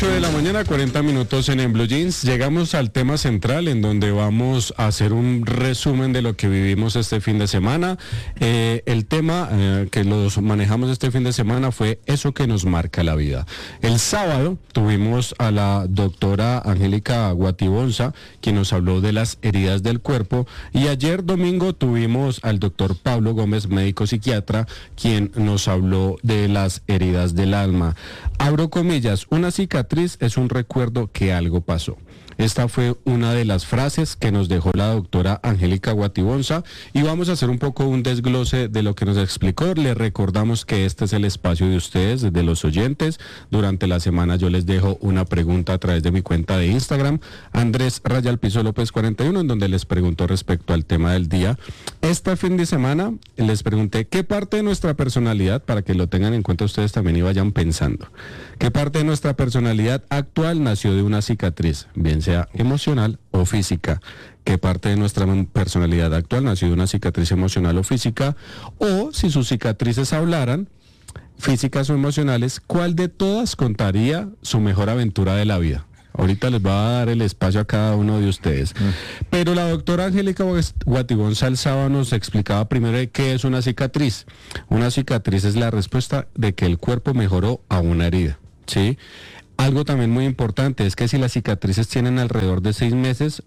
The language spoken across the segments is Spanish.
8 de la mañana, 40 minutos en Blue Jeans. Llegamos al tema central en donde vamos a hacer un resumen de lo que vivimos este fin de semana. El tema que los manejamos este fin de semana fue eso que nos marca la vida. El sábado tuvimos a la doctora Angélica Guatibonza, quien nos habló de las heridas del cuerpo, y ayer domingo tuvimos al doctor Pablo Gómez, médico psiquiatra, quien nos habló de las heridas del alma. Abro comillas, una cicatriz es un recuerdo que algo pasó. Esta fue una de las frases que nos dejó la doctora Angélica Guatibonza y vamos a hacer un poco un desglose de lo que nos explicó. Les recordamos que este es el espacio de ustedes, de los oyentes. Durante la semana yo les dejo una pregunta a través de mi cuenta de Instagram, Andrés Rayalpizo López 41, en donde les pregunto respecto al tema del día. Este fin de semana les pregunté qué parte de nuestra personalidad, para que lo tengan en cuenta ustedes también y vayan pensando, qué parte de nuestra personalidad actual nació de una cicatriz, bien sea emocional o física. ¿Qué parte de nuestra personalidad actual nació de una cicatriz emocional o física? O si sus cicatrices hablaran, físicas o emocionales, ¿cuál de todas contaría su mejor aventura de la vida? Ahorita les va a dar el espacio a cada uno de ustedes. Pero la doctora Angélica Guatibonza el sábado nos explicaba primero de qué es una cicatriz. Una cicatriz es la respuesta de que el cuerpo mejoró a una herida, ¿sí? Algo también muy importante es que si las cicatrices tienen alrededor de 6 meses,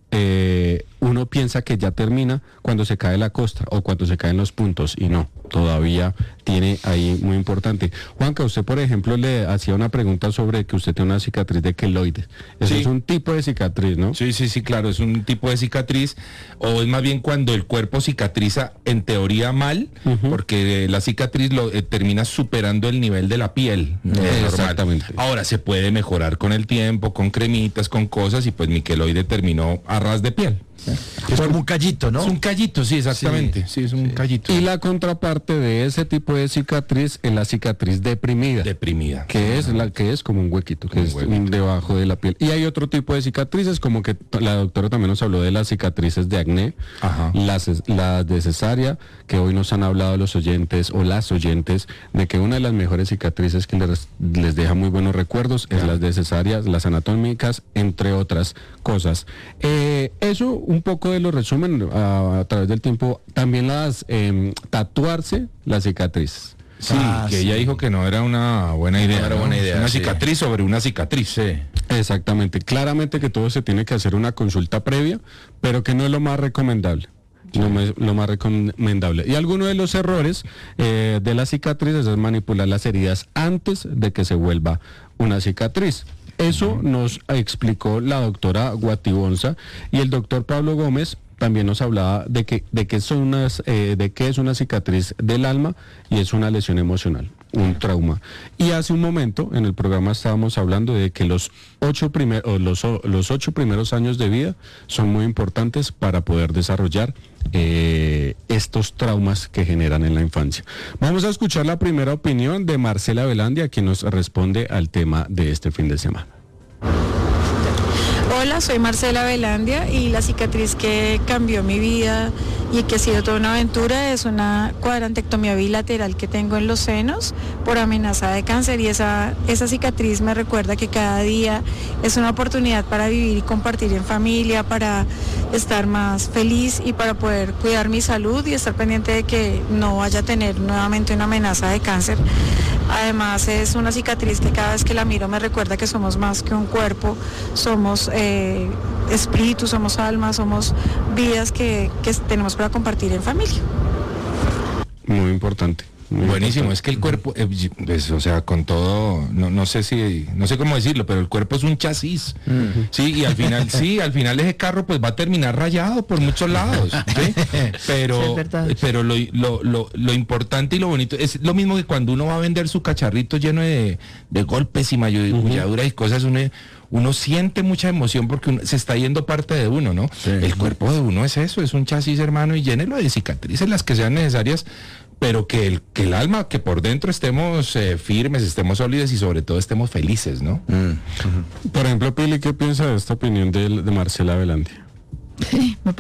uno piensa que ya termina cuando se cae la costra o cuando se caen los puntos, y no, todavía tiene ahí muy importante. Juanca, usted por ejemplo le hacía una pregunta sobre que usted tiene una cicatriz de queloide. Eso sí. Es un tipo de cicatriz, ¿no? Sí, claro, es un tipo de cicatriz, o es más bien cuando el cuerpo cicatriza en teoría mal, porque la cicatriz termina superando el nivel de la piel. Exactamente. Ahora se puede mejorar con el tiempo, con cremitas, con cosas, y pues mi queloide terminó a ras de piel. Es como un callito, ¿no? Es un callito, sí, exactamente. Sí, es un callito. Y la contraparte de ese tipo de cicatriz es la cicatriz deprimida. Deprimida. Que es la que es como un huequito, que es debajo de la piel. Y hay otro tipo de cicatrices, como que la doctora también nos habló de las cicatrices de acné, las de cesárea, que hoy nos han hablado los oyentes o las oyentes, de que una de las mejores cicatrices que les deja muy buenos recuerdos es las de cesárea, las anatómicas, entre otras cosas. Eso un poco de lo resumen a través del tiempo. También tatuarse las cicatrices. Sí, que ella dijo que no era una buena idea. No era buena idea. Una cicatriz sobre una cicatriz. Sí. Exactamente. Claramente que todo se tiene que hacer una consulta previa, pero que no es lo más recomendable. No es lo más recomendable. Y alguno de los errores de las cicatrices es manipular las heridas antes de que se vuelva una cicatriz. Eso nos explicó la doctora Guatibonza, y el doctor Pablo Gómez también nos hablaba de que es una cicatriz del alma y es una lesión emocional, un trauma. Y hace un momento en el programa estábamos hablando de que los 8 primeros años de vida son muy importantes para poder desarrollar estos traumas que generan en la infancia. Vamos a escuchar la primera opinión de Marcela Velandia, quien nos responde al tema de este fin de semana. Hola, soy Marcela Velandia y la cicatriz que cambió mi vida y que ha sido toda una aventura es una cuadrantectomía bilateral que tengo en los senos por amenaza de cáncer, y esa cicatriz me recuerda que cada día es una oportunidad para vivir y compartir en familia, para estar más feliz y para poder cuidar mi salud y estar pendiente de que no vaya a tener nuevamente una amenaza de cáncer. Además es una cicatriz que cada vez que la miro me recuerda que somos más que un cuerpo, somos espíritus, somos almas, somos vidas que tenemos para compartir en familia. Muy importante. Buenísimo, es que el cuerpo, pues, o sea, con todo, no sé cómo decirlo, pero el cuerpo es un chasis, sí, y al final ese carro pues va a terminar rayado por muchos lados, ¿sí? Pero lo importante y lo bonito es lo mismo que cuando uno va a vender su cacharrito lleno de golpes y magulladuras y cosas, uno siente mucha emoción porque se está yendo parte de uno, ¿no? Sí. El cuerpo de uno es eso, es un chasis, hermano, y llénelo de cicatrices, las que sean necesarias, pero que el alma, que por dentro estemos firmes, estemos sólidos y sobre todo estemos felices, ¿no? Por ejemplo, Pili, ¿qué piensa de esta opinión de Marcela Velandia? Me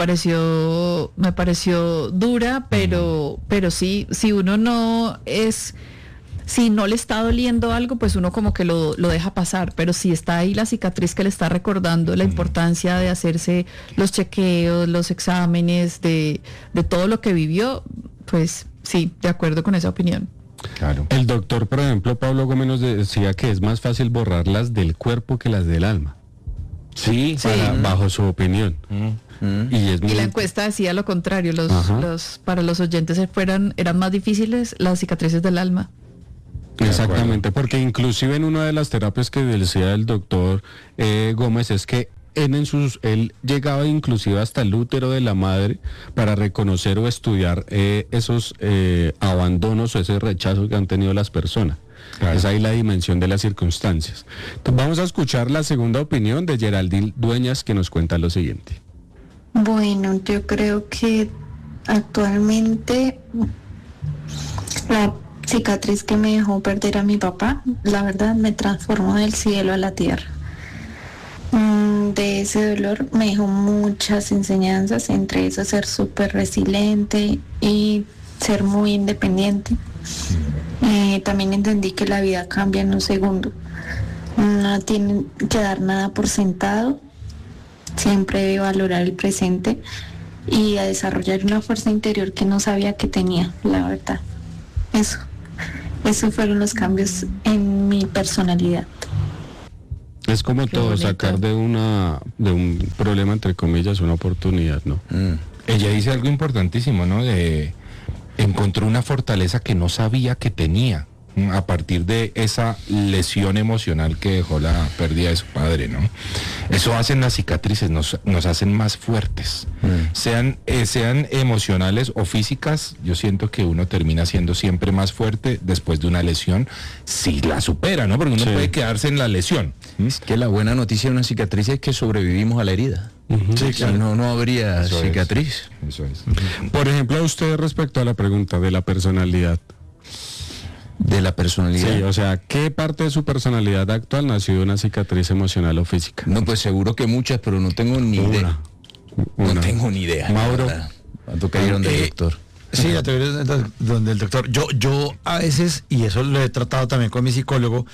pareció dura, pero sí, si uno no es si no le está doliendo algo, pues uno como que lo deja pasar, pero si está ahí la cicatriz que le está recordando la importancia de hacerse los chequeos, los exámenes, de todo lo que vivió, pues sí, de acuerdo con esa opinión. Claro. El doctor, por ejemplo, Pablo Gómez nos decía que es más fácil borrarlas del cuerpo que las del alma. Sí, bajo su opinión. Y la encuesta decía lo contrario, para los oyentes eran más difíciles las cicatrices del alma. Exactamente, porque inclusive en una de las terapias que decía el doctor Gómez es que él llegaba inclusive hasta el útero de la madre para reconocer o estudiar esos abandonos o ese rechazo que han tenido las personas. Claro. Es ahí la dimensión de las circunstancias. Entonces vamos a escuchar la segunda opinión de Geraldine Dueñas, que nos cuenta lo siguiente. Bueno, yo creo que actualmente la cicatriz que me dejó perder a mi papá, la verdad me transformó del cielo a la tierra. De ese dolor me dejó muchas enseñanzas, entre esas ser súper resiliente y ser muy independiente. También entendí que la vida cambia en un segundo. No tiene que dar nada por sentado. Siempre debe valorar el presente y a desarrollar una fuerza interior que no sabía que tenía, la verdad. Esos fueron los cambios en mi personalidad. Es como todo, bonito. Sacar de un problema, entre comillas, una oportunidad, ¿no? Ella dice algo importantísimo, ¿no? Encontró una fortaleza que no sabía que tenía a partir de esa lesión emocional que dejó la pérdida de su padre, ¿no? Eso hacen las cicatrices, nos hacen más fuertes. Sean emocionales o físicas, yo siento que uno termina siendo siempre más fuerte después de una lesión, si la supera, ¿no? Porque uno puede quedarse en la lesión. Es que la buena noticia de una cicatriz es que sobrevivimos a la herida. Sí, claro. No habría cicatriz. Eso es. Por ejemplo, a usted respecto a la pregunta de la personalidad. De la personalidad. Sí, o sea, ¿qué parte de su personalidad actual nació de una cicatriz emocional o física? No, pues seguro que muchas, pero no tengo ni idea. No tengo ni idea. Mauro. ¿Cuánto cayeron del doctor? Sí, la teoría donde el doctor. Yo a veces, y eso lo he tratado también con mi psicólogo,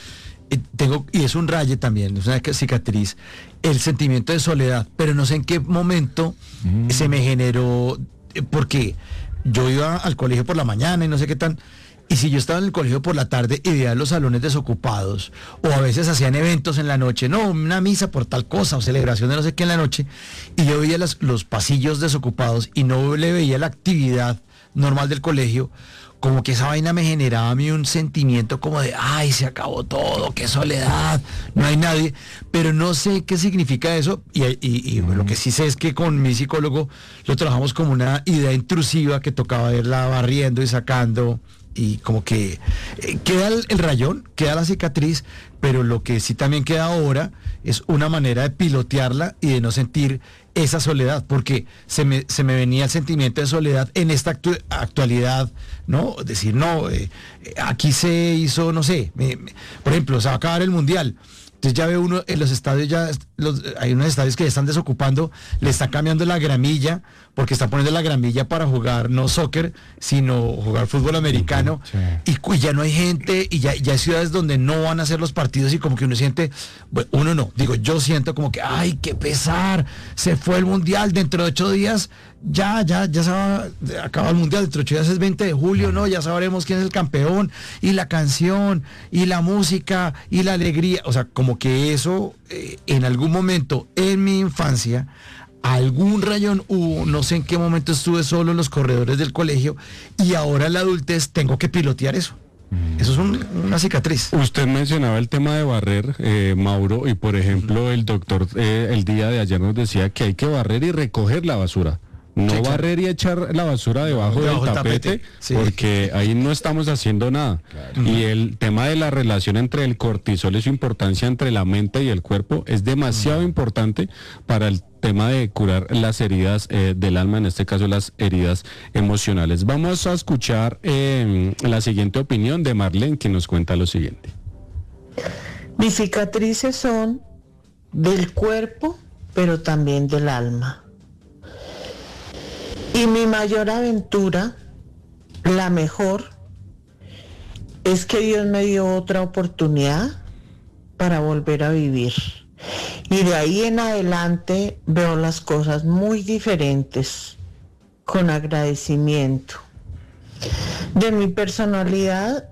y es un raye también, es una cicatriz, el sentimiento de soledad, pero no sé en qué momento se me generó, porque yo iba al colegio por la mañana y no sé qué tan. Y si yo estaba en el colegio por la tarde y veía los salones desocupados, o a veces hacían eventos en la noche, no, una misa por tal cosa, o celebración de no sé qué en la noche, y yo veía los pasillos desocupados y no le veía la actividad normal del colegio, como que esa vaina me generaba a mí un sentimiento como de, ay, se acabó todo, qué soledad, no hay nadie, pero no sé qué significa eso, y lo que sí sé es que con mi psicólogo lo trabajamos como una idea intrusiva que tocaba irla barriendo y sacando, y como que queda el rayón, queda la cicatriz, pero lo que sí también queda ahora es una manera de pilotearla y de no sentir esa soledad, porque se me venía el sentimiento de soledad en esta actualidad, ¿no? Decir, no, aquí se hizo, no sé, por ejemplo, se va a acabar el Mundial. Entonces ya ve uno en los estadios, hay unos estadios que ya están desocupando, le están cambiando la gramilla, porque están poniendo la gramilla para jugar no soccer, sino jugar fútbol americano, sí. Y ya no hay gente, y ya hay ciudades donde no van a hacer los partidos, y como que uno siente, bueno, yo siento como que, ay, qué pesar, se fue el Mundial, dentro de 8 días, ya se va, acaba el Mundial, dentro de 8 días es 20 de julio, ¿no? Ya sabremos quién es el campeón, y la canción, y la música, y la alegría, o sea, como que eso, en algún momento, en mi infancia, algún rayón hubo, no sé en qué momento estuve solo en los corredores del colegio, y ahora en la adultez tengo que pilotear eso. Eso es una cicatriz. Usted mencionaba el tema de barrer, Mauro, y por ejemplo el doctor el día de ayer nos decía que hay que barrer y recoger la basura. No sí, barrer y echar la basura debajo del tapete, sí. Porque ahí no estamos haciendo nada. Claro. Y el tema de la relación entre el cortisol y su importancia entre la mente y el cuerpo es demasiado importante para el tema de curar las heridas del alma, en este caso las heridas emocionales. Vamos a escuchar la siguiente opinión de Marlene, que nos cuenta lo siguiente. Mis cicatrices son del cuerpo, pero también del alma. Y mi mayor aventura, la mejor, es que Dios me dio otra oportunidad para volver a vivir. Y de ahí en adelante veo las cosas muy diferentes, con agradecimiento. De mi personalidad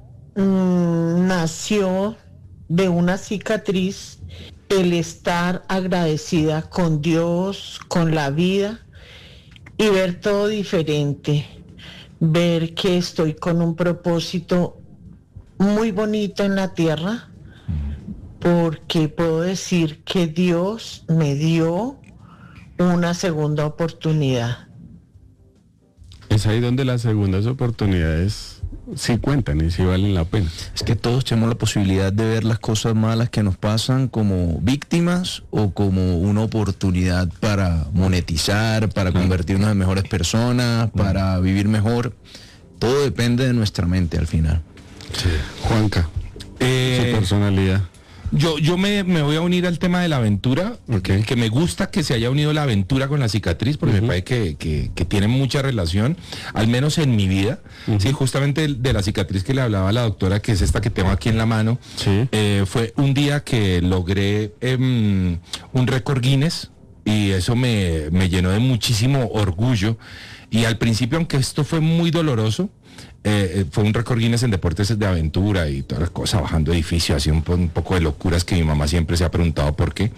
nació de una cicatriz el estar agradecida con Dios, con la vida y ver todo diferente, ver que estoy con un propósito muy bonito en la tierra, porque puedo decir que Dios me dio una segunda oportunidad. Es ahí donde las segundas oportunidades sí cuentan y sí valen la pena. Es que todos tenemos la posibilidad de ver las cosas malas que nos pasan como víctimas o como una oportunidad para monetizar, para convertirnos en mejores personas, para vivir mejor. Todo depende de nuestra mente al final. Sí. Juanca, su personalidad. Yo me voy a unir al tema de la aventura, Okay. que me gusta que se haya unido la aventura con la cicatriz, porque me parece que tienen mucha relación, al menos en mi vida. Sí, justamente de la cicatriz que le hablaba a la doctora, que es esta que tengo aquí en la mano, Sí. fue un día que logré un récord Guinness, y eso me llenó de muchísimo orgullo. Y al principio, aunque esto fue muy doloroso, fue un récord Guinness en deportes de aventura y todas las cosas, bajando edificios, así un poco de locuras que mi mamá siempre se ha preguntado por qué.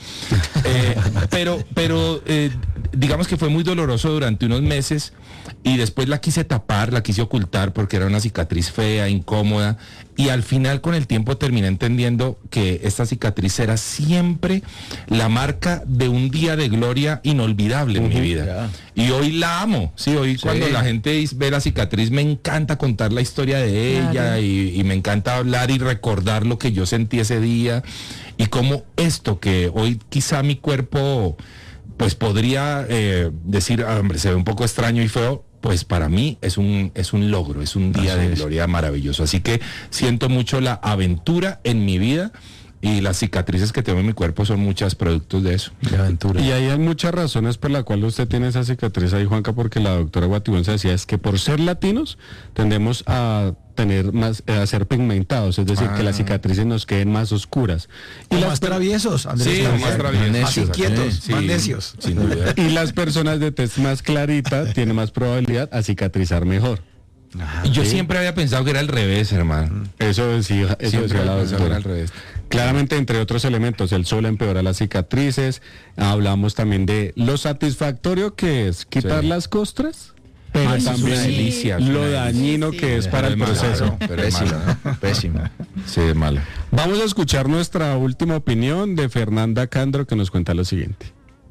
Pero digamos que fue muy doloroso durante unos meses, y después la quise tapar, la quise ocultar porque era una cicatriz fea, incómoda, y al final con el tiempo terminé entendiendo que esta cicatriz era siempre la marca de un día de gloria inolvidable en mi vida. Y hoy la amo, sí, hoy cuando la gente ve la cicatriz me encanta contar la historia de ella, y me encanta hablar y recordar lo que yo sentí ese día, y cómo esto que hoy quizá mi cuerpo pues podría decir, hombre, se ve un poco extraño y feo, pues para mí es un logro, es un día de gloria maravilloso. Así que siento mucho la aventura en mi vida, y las cicatrices que tengo en mi cuerpo son muchos productos de eso. De aventura. Y ahí hay muchas razones por las cuales usted tiene esa cicatriz ahí, Juanca, porque la doctora Guatibonza decía es que por ser latinos tendemos a tener más, a ser pigmentados, es decir, que las cicatrices nos queden más oscuras. Y más traviesos, Andrés. Sí, más traviesos. Más inquietos, Sí, más necios. sin duda. Y las personas de tez más clarita tienen más probabilidad a cicatrizar mejor. Y yo siempre había pensado que era al revés, hermano. Eso decía, eso Siempre decía la había pensado que era doctora. al revés. Claramente, entre otros elementos, el sol empeora las cicatrices. Hablamos también de lo satisfactorio que es quitar las costras, pero Ay, también es una delicia, es lo una dañino que es para el proceso. Pero es malo, ¿no? Pésimo. Sí, es malo. Vamos a escuchar nuestra última opinión de Fernanda Candro, que nos cuenta lo siguiente.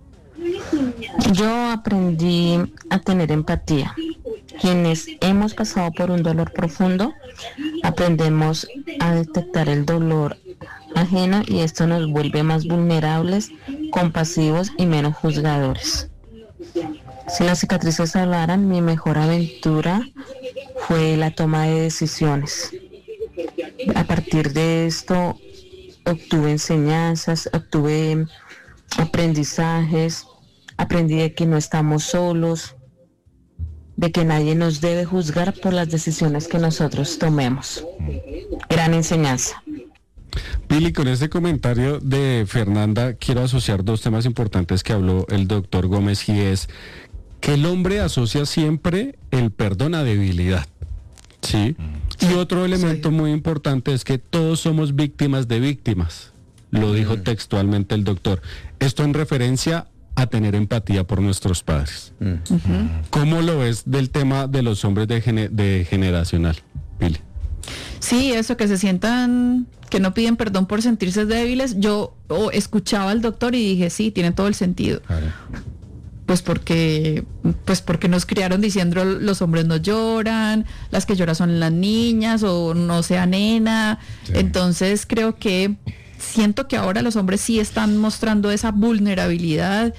Yo aprendí a tener empatía. Quienes hemos pasado por un dolor profundo, aprendemos a detectar el dolor ajeno, y esto nos vuelve más vulnerables, compasivos y menos juzgadores. Si las cicatrices hablaran, mi mejor aventura fue la toma de decisiones. A partir de esto obtuve enseñanzas, obtuve aprendizajes, aprendí de que no estamos solos, de que nadie nos debe juzgar por las decisiones que nosotros tomemos. Gran enseñanza. Pili, con este comentario de Fernanda quiero asociar dos temas importantes que habló el doctor Gómez, y es que el hombre asocia siempre el perdón a debilidad, ¿sí? Y otro elemento muy importante es que todos somos víctimas de víctimas, lo dijo textualmente el doctor. Esto en referencia a tener empatía por nuestros padres. ¿Cómo lo ves del tema de los hombres de generacional, Pili? Sí, eso, que se sientan, que no piden perdón por sentirse débiles. Yo escuchaba al doctor y dije, sí, tiene todo el sentido. Pues porque nos criaron diciendo los hombres no lloran, las que lloran son las niñas, o no sea nena. Sí. Entonces creo que siento que ahora los hombres sí están mostrando esa vulnerabilidad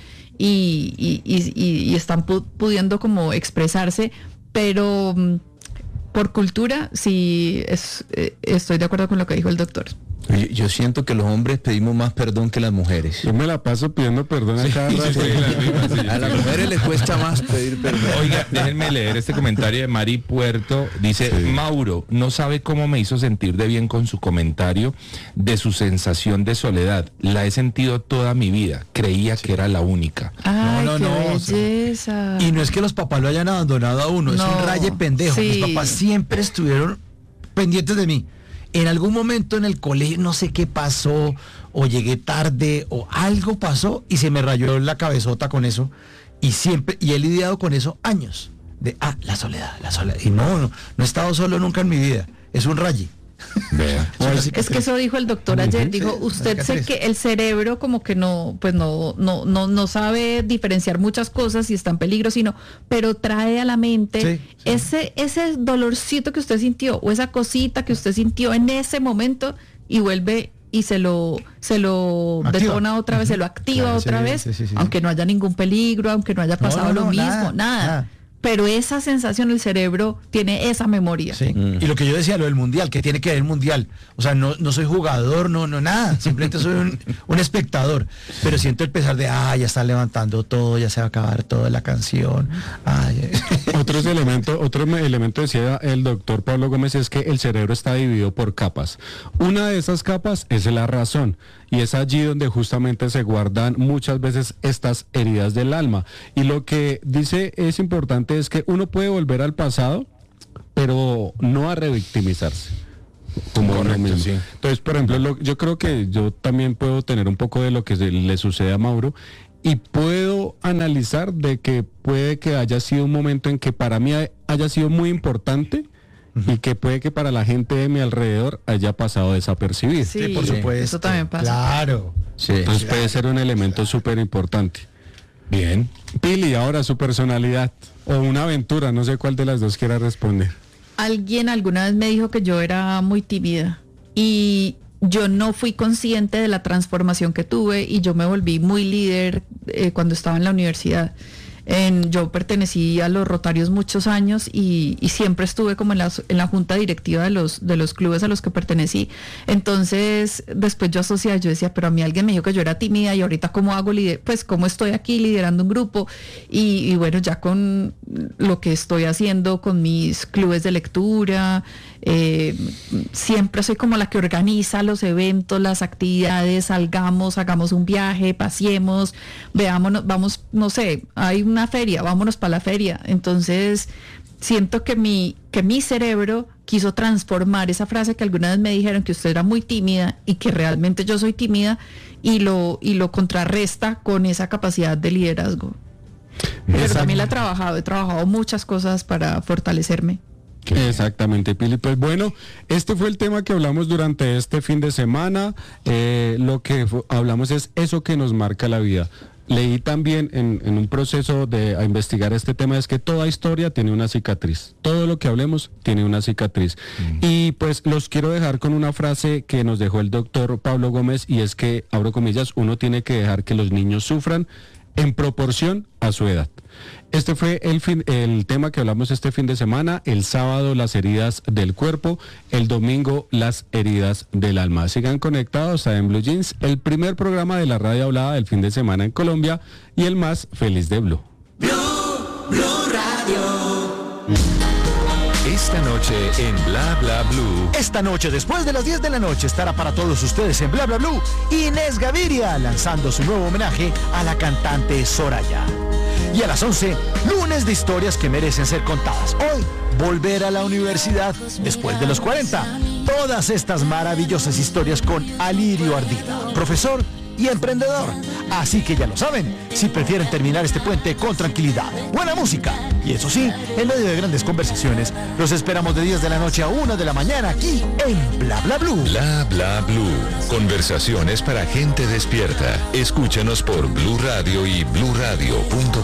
y están pudiendo como expresarse, pero por cultura sí estoy de acuerdo con lo que dijo el doctor. Yo siento que los hombres pedimos más perdón que las mujeres. Yo me la paso pidiendo perdón a cada rato. A las mujeres les cuesta más pedir perdón. Oiga, déjenme leer este comentario de Mari Puerto. Dice, Mauro, no sabe cómo me hizo sentir de bien con su comentario de su sensación de soledad. La he sentido toda mi vida. Creía que era la única. Ay, No, qué no, belleza. Y no es que los papás lo hayan abandonado a uno, es No, un raye pendejo. sí. Mis papás siempre estuvieron pendientes de mí. En algún momento en el colegio no sé qué pasó, o llegué tarde, o algo pasó y se me rayó la cabezota con eso. Y he lidiado con eso años. La soledad. Y no he estado solo nunca en mi vida. Es un raye. Vea. Es que eso dijo el doctor ayer, dijo, usted sé que el cerebro como que no sabe diferenciar muchas cosas y está en peligro, pero trae a la mente ese dolorcito que usted sintió o esa cosita que usted sintió en ese momento y vuelve y se lo activa. detona otra vez, se lo activa otra vez, aunque no haya ningún peligro, aunque no haya pasado lo mismo, nada. Pero esa sensación, el cerebro tiene esa memoria. Sí. Y lo que yo decía, lo del mundial, que tiene que ver el mundial. O sea, no soy jugador, no nada. Simplemente soy un espectador. Pero siento el pesar de, ya está levantando todo, ya se va a acabar toda la canción. Otro elemento decía el doctor Pablo Gómez, es que el cerebro está dividido por capas. Una de esas capas es la razón. Y es allí donde justamente se guardan muchas veces estas heridas del alma. Y lo que dice es importante es que uno puede volver al pasado, pero no a revictimizarse. Como Correcto, mismo. sí. Entonces, por ejemplo, yo creo que yo también puedo tener un poco de lo que le sucede a Mauro y puedo analizar de que puede que haya sido un momento en que para mí haya sido muy importante y que puede que para la gente de mi alrededor haya pasado desapercibido. Sí, por supuesto. Eso también pasa. Claro. Sí. Entonces puede ser un elemento súper importante. Bien. Pili, ahora su personalidad o una aventura, no sé cuál de las dos quiera responder. Alguien alguna vez me dijo que yo era muy tímida y yo no fui consciente de la transformación que tuve y yo me volví muy líder cuando estaba en la universidad. Yo pertenecí a los Rotarios muchos años y siempre estuve como en la junta directiva de los clubes a los que pertenecí. Entonces, después yo decía, pero a mí alguien me dijo que yo era tímida y ahorita cómo hago, pues cómo estoy aquí liderando un grupo y bueno, ya con lo que estoy haciendo con mis clubes de lectura, siempre soy como la que organiza los eventos, las actividades, salgamos, hagamos un viaje, paseemos, veámonos, vamos, no sé, hay una feria, vámonos para la feria. Entonces siento que mi cerebro quiso transformar esa frase que alguna vez me dijeron que usted era muy tímida y que realmente yo soy tímida y lo contrarresta con esa capacidad de liderazgo. Pero también he trabajado muchas cosas para fortalecerme. Exactamente, Pili. Pues bueno, este fue el tema que hablamos durante este fin de semana. Lo que hablamos es eso que nos marca la vida. Leí también en un proceso a investigar este tema, es que toda historia tiene una cicatriz. Todo lo que hablemos tiene una cicatriz. Y pues los quiero dejar con una frase que nos dejó el doctor Pablo Gómez, y es que, abro comillas, uno tiene que dejar que los niños sufran en proporción a su edad. Este fue el tema que hablamos este fin de semana. El sábado, las heridas del cuerpo. El domingo, las heridas del alma. Sigan conectados a En Blue Jeans, el primer programa de la radio hablada del fin de semana en Colombia y el más feliz de Blue. Blue Radio. Esta noche en Bla Bla Blue. Esta noche, después de las 10 de la noche, estará para todos ustedes en Bla Bla Blue Inés Gaviria, lanzando su nuevo homenaje a la cantante Soraya. Y a las 11, lunes de historias que merecen ser contadas. Hoy, volver a la universidad después de los 40. Todas estas maravillosas historias con Alirio Ardila, profesor y emprendedor. Así que ya lo saben, si prefieren terminar este puente con tranquilidad, buena música y eso sí, en medio de grandes conversaciones, los esperamos de 10 de la noche a 1 de la mañana aquí en Bla Bla Blue. Bla Bla Blue. Conversaciones para gente despierta. Escúchanos por Blue Radio y bluradio.com.